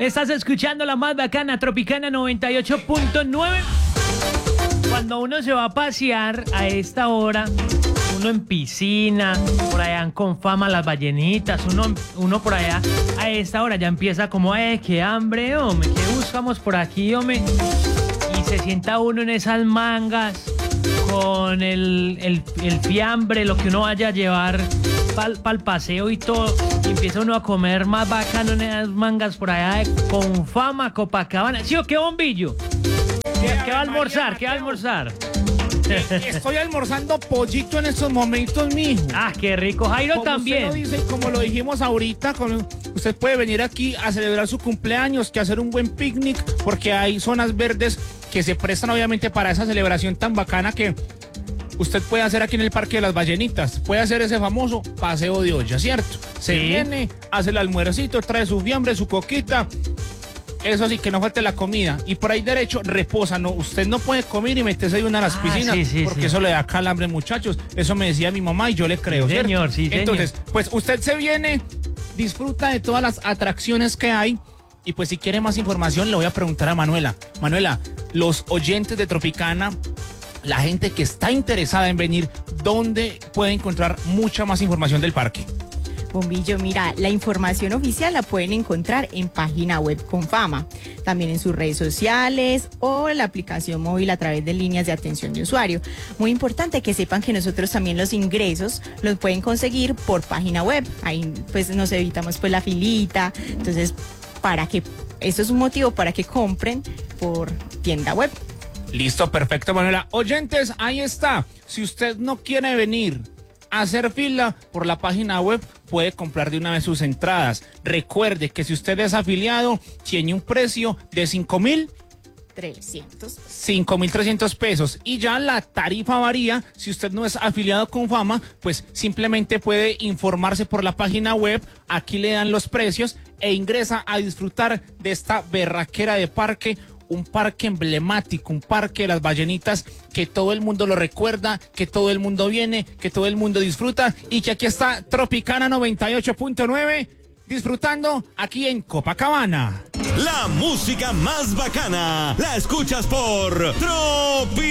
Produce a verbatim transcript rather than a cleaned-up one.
Estás escuchando la más bacana, Tropicana noventa y ocho punto nueve. Cuando uno se va a pasear a esta hora, uno en piscina, por allá en Confama, las ballenitas, uno, uno por allá a esta hora ya empieza como, ¡eh, qué hambre, hombre! ¿Qué buscamos por aquí, hombre? Y se sienta uno en esas mangas con el, el, el fiambre, lo que uno vaya a llevar para el paseo y todo, y empieza uno a comer más bacano en esas mangas por allá de Confama, Copacabana. ¿Sí o qué, bombillo? ¿Qué va a almorzar? ¿Qué va a almorzar? Estoy almorzando pollito en estos momentos, mijo. Ah, qué rico. Jairo como también. Usted lo dice, como lo dijimos ahorita, con, usted puede venir aquí a celebrar su cumpleaños, que hacer un buen picnic, porque hay zonas verdes que se prestan obviamente para esa celebración tan bacana que usted puede hacer aquí en el Parque de las Ballenitas. Puede hacer ese famoso paseo de olla, ¿cierto? Se Sí. viene, hace el almuercito, trae su fiambre, su coquita. Eso sí, que no falte la comida. Y por ahí derecho, reposa. No, usted no puede comer y meterse de una a las Ah, piscinas, sí, sí, porque sí. eso le da calambre, muchachos. Eso me decía mi mamá y yo le creo, Sí, ¿cierto? señor, sí, señor. Entonces, pues usted se viene, disfruta de todas las atracciones que hay. Y pues si quiere más información, le voy a preguntar a Manuela. Manuela, los oyentes de Tropicana, la gente que está interesada en venir, ¿dónde puede encontrar mucha más información del parque? Bombillo, mira, la información oficial la pueden encontrar en página web Confama, también en sus redes sociales o en la aplicación móvil a través de líneas de atención de usuario. Muy importante que sepan que nosotros también los ingresos los pueden conseguir por página web. Ahí pues nos evitamos pues la filita. Entonces, para que esto es un motivo para que compren por tienda web. Listo, perfecto, Manuela. Oyentes, ahí está. Si usted no quiere venir a hacer fila por la página web, puede comprar de una vez sus entradas. Recuerde que si usted es afiliado, tiene un precio de cinco mil trescientos. cinco mil trescientos pesos. Y ya la tarifa varía. Si usted no es afiliado con Fama, pues simplemente puede informarse por la página web. Aquí le dan los precios e ingresa a disfrutar de esta berraquera de parque. Un parque emblemático, un parque de las ballenitas que todo el mundo lo recuerda, que todo el mundo viene, que todo el mundo disfruta y que aquí está Tropicana noventa y ocho punto nueve disfrutando aquí en Copacabana. La música más bacana la escuchas por Tropi.